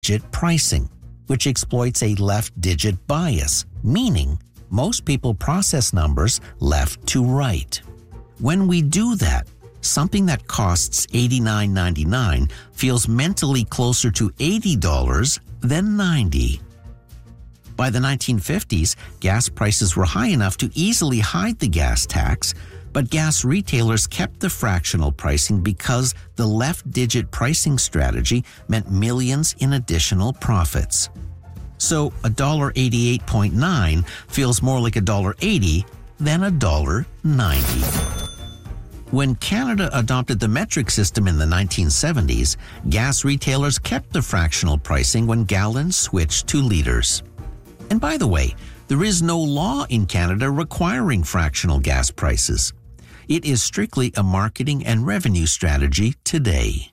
digit pricing, which exploits a left-digit bias, meaning most people process numbers left to right. When we do that, something that costs $89.99 feels mentally closer to $80 than $90. By the 1950s, gas prices were high enough to easily hide the gas tax, but gas retailers kept the fractional pricing because the left-digit pricing strategy meant millions in additional profits. So $1.88.9 feels more like $1.80 than $1.90. When Canada adopted the metric system in the 1970s, gas retailers kept the fractional pricing when gallons switched to liters. And by the way, there is no law in Canada requiring fractional gas prices. It is strictly a marketing and revenue strategy today.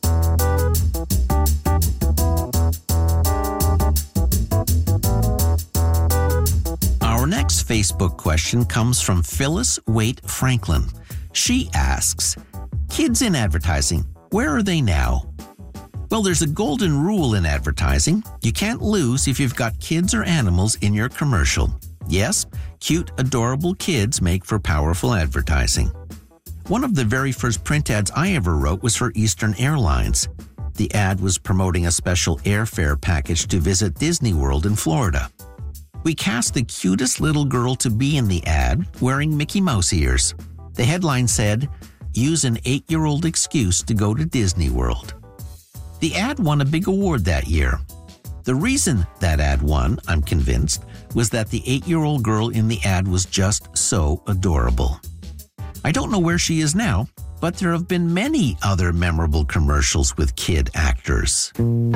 Our next Facebook question comes from Phyllis Waite Franklin. She asks, kids in advertising, where are they now? Well, there's a golden rule in advertising. You can't lose if you've got kids or animals in your commercial. Yes, cute, adorable kids make for powerful advertising. One of the very first print ads I ever wrote was for Eastern Airlines. The ad was promoting a special airfare package to visit Disney World in Florida. We cast the cutest little girl to be in the ad, wearing Mickey Mouse ears. The headline said, "Use an 8-year-old excuse to go to Disney World." The ad won a big award that year. The reason that ad won, I'm convinced, was that the 8-year-old girl in the ad was just so adorable. I don't know where she is now, but there have been many other memorable commercials with kid actors.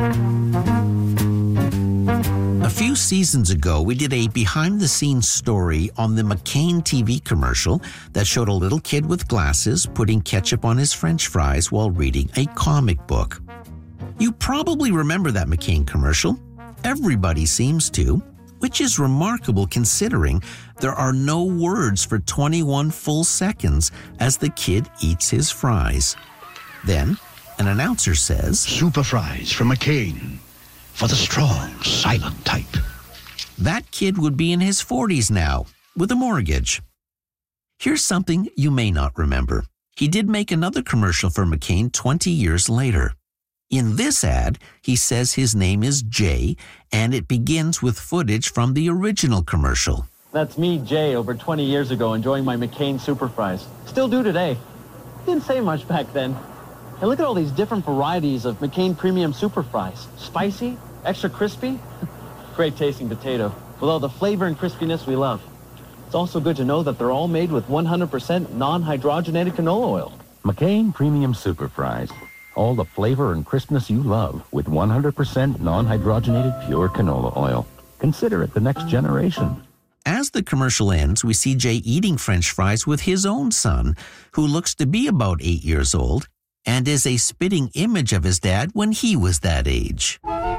A few seasons ago, we did a behind-the-scenes story on the McCain TV commercial that showed a little kid with glasses putting ketchup on his French fries while reading a comic book. You probably remember that McCain commercial. Everybody seems to, which is remarkable considering there are no words for 21 full seconds as the kid eats his fries. Then, an announcer says, "Super fries from McCain for the strong, silent type." That kid would be in his 40s now, with a mortgage. Here's something you may not remember. He did make another commercial for McCain 20 years later. In this ad, he says his name is Jay, and it begins with footage from the original commercial. That's me, Jay, over 20 years ago, enjoying my McCain Super Fries. Still do today. Didn't say much back then. And look at all these different varieties of McCain Premium Super Fries. Spicy, extra crispy, great tasting potato, with all the flavor and crispiness we love. It's also good to know that they're all made with 100% non-hydrogenated canola oil. McCain Premium Super Fries. All the flavor and crispness you love with 100% non-hydrogenated pure canola oil. Consider it the next generation. As the commercial ends, we see Jay eating French fries with his own son, who looks to be about 8 years old, and is a spitting image of his dad when he was that age.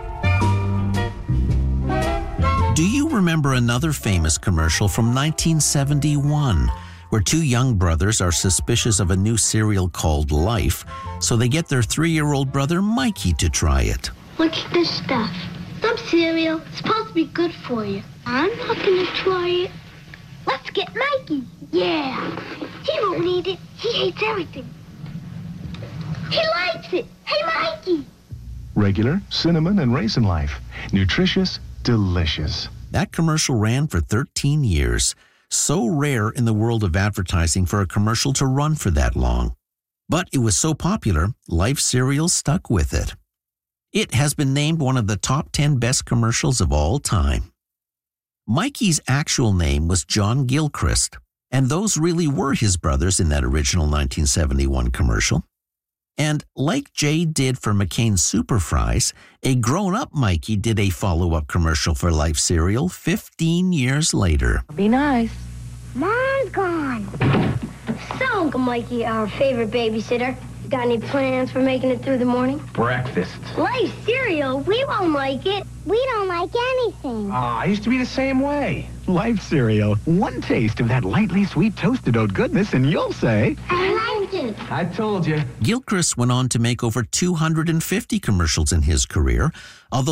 Do you remember another famous commercial from 1971? Where two young brothers are suspicious of a new cereal called Life, so they get their 3-year-old brother Mikey to try it. What's this stuff? Some cereal. It's supposed to be good for you. I'm not going to try it. Let's get Mikey. Yeah. He won't eat it. He hates everything. He likes it. Hey, Mikey. Regular, cinnamon, and raisin Life. Nutritious, delicious. That commercial ran for 13 years. So rare in the world of advertising for a commercial to run for that long. But it was so popular, Life cereal stuck with it. It has been named one of the top 10 best commercials of all time. Mikey's actual name was John Gilchrist, and those really were his brothers in that original 1971 commercial. And like Jay did for McCain Super Fries, a grown-up Mikey did a follow-up commercial for Life cereal 15 years later. Be nice. Mom's gone. So, Uncle Mikey, our favorite babysitter, Got any plans for making it through the morning? Breakfast. Life cereal, we won't like it. We don't like anything. I used to be the same way. Life cereal. One taste of that lightly sweet toasted oat goodness and you'll say, I liked it. I told you. Gilchrist went on to make over 250 commercials in his career, although